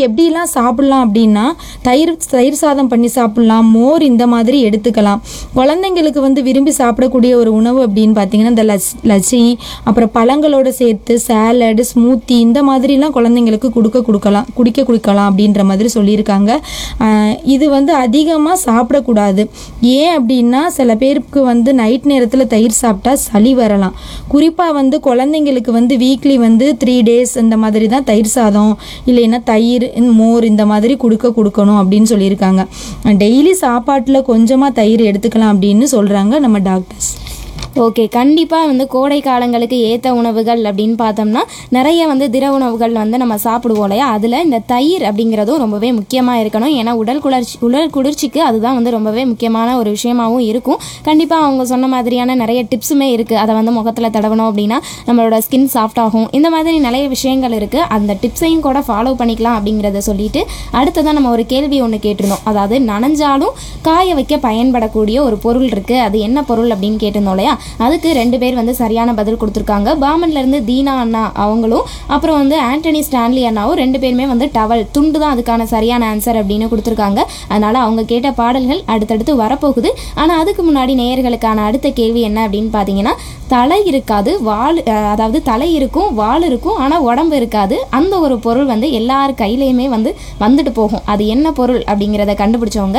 எப்படிலாம் சாப்பிட்லாம் அப்படின்னா தயிர் சாதம் பண்ணி சாப்பிட்லாம், மோர் இந்த மாதிரி எடுத்துக்கலாம். குழந்தைங்களுக்கு வந்து விரும்பி சாப்பிடக்கூடிய ஒரு உணவு அப்படின்னு பார்த்தீங்கன்னா இந்த லஸ்ஸி, அப்புறம் பழங்களோட சேர்த்து சாலடு, ஸ்மூத்தி இந்த மாதிரிலாம் குழந்தைங்களுக்கு குடிக்கலாம் அப்படின்ற மாதிரி சொல்லியிருக்காங்க. இது வந்து அதிகமாக சாப்பிடக்கூடாது. ஏன் அப்படின்னா சில பேருக்கு வந்து நைட் நேரத்தில் தயிர் சாப்பிட்டா சளி வரலாம். குறிப்பாக வந்து குழந்தைங்களுக்கு வந்து வீக்லி வந்து 3 days இந்த மாதிரி தான் தயிர் சாதம் இல்லைன்னா தயிர் மோர் இந்த மாதிரி கொடுக்கணும் அப்படின்னு சொல்லியிருக்காங்க. டெய்லி சாப்பாட்டில் கொஞ்சமாக தயிர் எடுத்துக்கலாம் அப்படின்னு சொல்கிறாங்க நம்ம டாக்டர்ஸ். ஓகே, கண்டிப்பாக வந்து கோடை காலங்களுக்கு ஏற்ற உணவுகள் அப்படின்னு பார்த்தோம்னா நிறைய வந்து திட உணவுகள் வந்து நம்ம சாப்பிடுவோம் இல்லையா, அதில் இந்த தயிர் அப்படிங்கிறதும் ரொம்பவே முக்கியமாக இருக்கணும். ஏன்னா உடல் குளிர்ச்சிக்கு அதுதான் வந்து ரொம்பவே முக்கியமான ஒரு விஷயமாகவும் இருக்கும். கண்டிப்பாக அவங்க சொன்ன மாதிரியான நிறைய டிப்ஸுமே இருக்குது. அதை வந்து முகத்தில் தடவணும் அப்படின்னா நம்மளோட ஸ்கின் சாஃப்ட் ஆகும். இந்த மாதிரி நிறைய விஷயங்கள் இருக்குது. அந்த டிப்ஸையும் கூட ஃபாலோ பண்ணிக்கலாம் அப்படிங்கிறத சொல்லிட்டு அடுத்ததான் நம்ம ஒரு கேள்வி ஒன்று கேட்டிருந்தோம். அதாவது நனைஞ்சாலும் காய வைக்க பயன்படக்கூடிய ஒரு பொருள் இருக்குது, அது என்ன பொருள் அப்படின்னு கேட்டிருந்தோம் இல்லையா. அதுக்கு 2 பேர் வந்து சரியான பதில் கொடுத்துருக்காங்க. பாமன்லேருந்து தீனா அண்ணா அவங்களும் அப்புறம் வந்து ஆண்டனி ஸ்டான்லி அண்ணாவும் 2 பேருமே வந்து டவல் துண்டு தான் அதுக்கான சரியான ஆன்சர் அப்படின்னு கொடுத்துருக்காங்க. அதனால் அவங்க கேட்ட பாடல்கள் அடுத்தடுத்து வரப்போகுது. ஆனால் அதுக்கு முன்னாடி நேயர்களுக்கான அடுத்த கேள்வி என்ன அப்படின்னு பார்த்தீங்கன்னா, தலை இருக்காது அதாவது தலை இருக்கும் வால் இருக்கும் ஆனால் உடம்பு இருக்காது, அந்த ஒரு பொருள் வந்து எல்லார் கையிலையுமே வந்துட்டு போகும். அது என்ன பொருள் அப்படிங்கிறத கண்டுபிடிச்சவங்க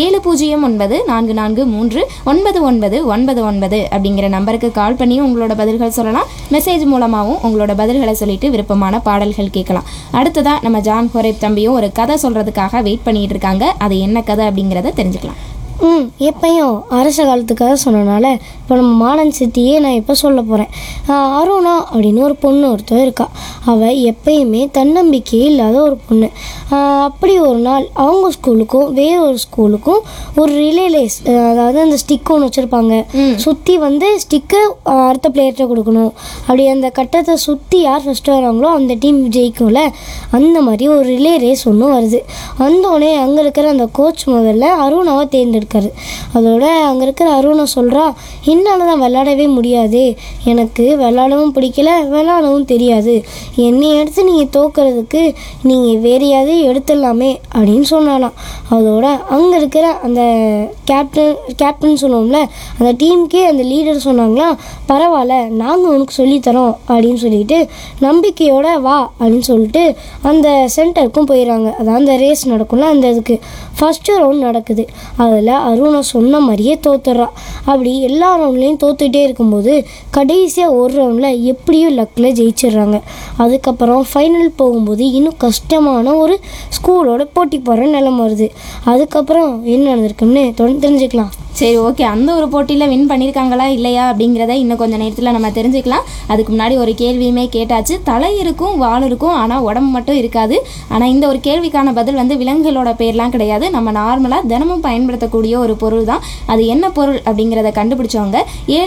7009439999 அப்படிங்கிற நம்பருக்கு கால் பண்ணி உங்களோட பதில்கள் சொல்லலாம். மெசேஜ் மூலமாகவும் உங்களோட பதில்களை சொல்லிட்டு விருப்பமான பாடல்கள் கேட்கலாம். அடுத்ததாக நம்ம ஜான் ஹோரேப் தம்பியும் ஒரு கதை சொல்கிறதுக்காக வெயிட் பண்ணிட்டு இருக்காங்க. அது என்ன கதை அப்படிங்கிறத தெரிஞ்சுக்கலாம். எப்பயும் அரச காலத்துக்காக சொன்னனால இப்போ நம்ம மாடர்ன் சிட்டியே நான் இப்போ சொல்ல போகிறேன். அருணா அப்படின்னு ஒரு பொண்ணு ஒருத்தர் இருக்கா. அவள் எப்பயுமே தன்னம்பிக்கையே இல்லாத ஒரு பொண்ணு. அப்படி ஒரு நாள் அவங்க ஸ்கூலுக்கும் வேற ஒரு ஸ்கூலுக்கும் ஒரு ரிலே ரேஸ், அதாவது அந்த ஸ்டிக் ஒன்று வச்சுருப்பாங்க, சுற்றி வந்து ஸ்டிக்கு அடுத்த பிளேயர்கிட்ட கொடுக்கணும். அப்படி அந்த கட்டத்தை சுற்றி யார் ஃபஸ்ட்டு வராங்களோ அந்த டீம் ஜெயிக்கும்ல, அந்த மாதிரி ஒரு ரிலே ரேஸ் ஒன்று வருது. வந்தோடனே அங்கே இருக்கிற அந்த கோச் முதல்ல அருணாவை தேர்ந்தெடுக்காரு. அதோட அங்கே இருக்கிற அருணை சொல்கிறா, என்னால் தான் விளையாடவே முடியாது, எனக்கு விளையாடவும் பிடிக்கல, விளையாடவும் தெரியாது, என்னை எடுத்து நீங்கள் தோக்கிறதுக்கு நீங்கள் வேறு யாரையும் எடுத்துடலாமே அப்படின்னு சொன்னாலாம். அதோட அங்கே இருக்கிற அந்த கேப்டன் சொல்லுவோம்ல, அந்த டீமுக்கே அந்த லீடர் சொன்னாங்களா, பரவாயில்ல நாங்கள் உனக்கு சொல்லித்தரோம் அப்படின்னு சொல்லிட்டு நம்பிக்கையோட வா அப்படின்னு சொல்லிட்டு அந்த சென்டருக்கும் போயிடறாங்க. அதான் அந்த ரேஸ் நடக்கும்ல, அந்த இதுக்கு ஃபஸ்ட்டு ரவுண்ட் நடக்குது. அதில் அருணா சொன்ன மாதிரியே தோத்துடுறா. அப்படி எல்லா ரவுண்ட்லேயும் தோத்துகிட்டே இருக்கும்போது கடைசியாக ஒரு ரவுண்டில் எப்படியும் லக்கில் ஜெயிச்சிடுறாங்க. அதுக்கப்புறம் ஃபைனல் போகும்போது இன்னும் கஷ்டமான ஒரு ஸ்கூலோட போட்டி போகிற நிலைமை வருது. அதுக்கப்புறம் என்ன நடந்திருக்குன்னு தெரிஞ்சுக்கலாம். சரி, ஓகே, அந்த ஒரு போட்டியில் வின் பண்ணியிருக்காங்களா இல்லையா அப்படிங்கிறத இன்னும் கொஞ்சம் நேரத்தில் நம்ம தெரிஞ்சுக்கலாம். அதுக்கு முன்னாடி ஒரு கேள்வியுமே கேட்டாச்சு. தலை இருக்கும் வால் இருக்கும் ஆனால் உடம்பு மட்டும் இருக்காது. ஆனால் இந்த ஒரு கேள்விக்கான பதில் வந்து விலங்குகளோட பேர்லாம் கிடையாது, நம்ம நார்மலாக தினமும் பயன்படுத்தக்கூடிய ஒரு பொருள் தான். அது என்ன பொருள் அப்படிங்கிறத கண்டுபிடிச்சவங்க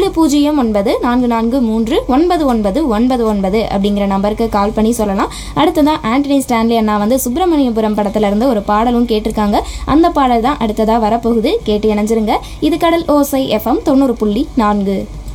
7009439999 அப்படிங்கிற நம்பருக்கு கால் பண்ணி சொல்லலாம். அடுத்ததான் ஆண்டனி ஸ்டான்லி அண்ணா வந்து சுப்பிரமணியபுரம் படத்துல இருந்து ஒரு பாடலும் கேட்டிருக்காங்க. அந்த பாடல் தான் அடுத்ததாக வரப்போகுது. கேட்டு இணைஞ்சிருங்க. இது கடல் ஓசை FM 90.4.